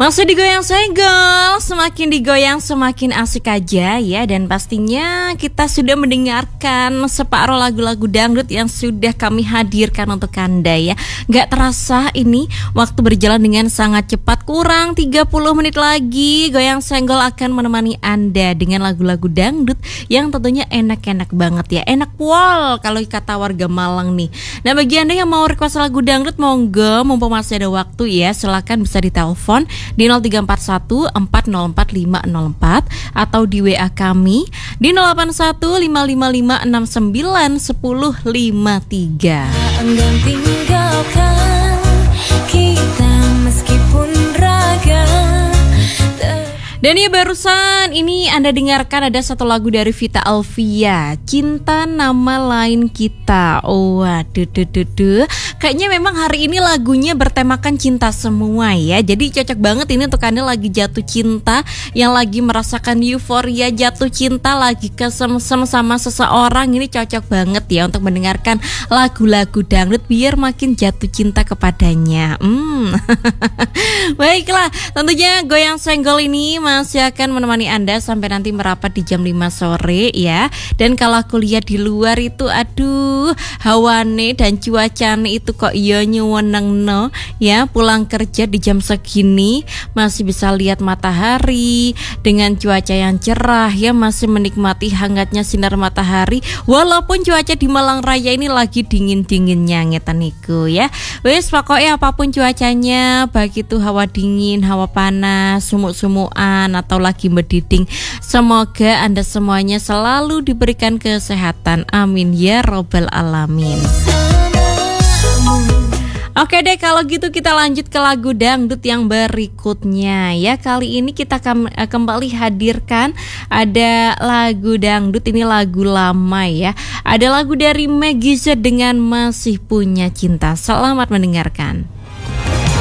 Masih digoyang senggol, semakin digoyang semakin asik aja ya. Dan pastinya kita sudah mendengarkan separuh lagu-lagu dangdut yang sudah kami hadirkan untuk Anda ya. Gak terasa ini waktu berjalan dengan sangat cepat. Kurang 30 menit lagi Goyang Senggol akan menemani Anda dengan lagu-lagu dangdut yang tentunya enak-enak banget ya. Enak pol kalau kata warga Malang nih. Nah bagi Anda yang mau request lagu dangdut, monggo mumpung masih ada waktu ya, silakan bisa ditelepon di 0341 404 504 atau di WA kami di 081 555 69 1053. Enggan tinggalkan kita meskipun raga. Dan ya barusan ini Anda dengarkan ada satu lagu dari Vita Alvia, Cinta Nama Lain Kita. Oh waduh, kayaknya memang hari ini lagunya bertemakan cinta semua ya. Jadi cocok banget ini untuk Anda lagi jatuh cinta, yang lagi merasakan euforia jatuh cinta, lagi kesem-sem sama seseorang. Ini cocok banget ya untuk mendengarkan lagu-lagu dangdut biar makin jatuh cinta kepadanya. Baiklah, tentunya Goyang Senggol ini masih akan menemani Anda sampai nanti merapat di jam 5 sore ya. Dan kalau aku lihat di luar itu aduh, hawane dan cuacane itu kok iya nyuwenengno ya. Pulang kerja di jam segini masih bisa lihat matahari dengan cuaca yang cerah ya, masih menikmati hangatnya sinar matahari walaupun cuaca di Malang Raya ini lagi dingin-dinginnya ngetan niku ya. Wes pokoknya apapun cuacanya, baik itu hawa dingin, hawa panas, sumuk-sumukan atau lagi mendiding, semoga Anda semuanya selalu diberikan kesehatan. Amin ya robbal alamin. Oke deh, kalau gitu kita lanjut ke lagu dangdut yang berikutnya ya. Kali ini kita kembali hadirkan ada lagu dangdut, ini lagu lama ya. Ada lagu dari Meggy Z dengan Masih Punya Cinta. Selamat mendengarkan.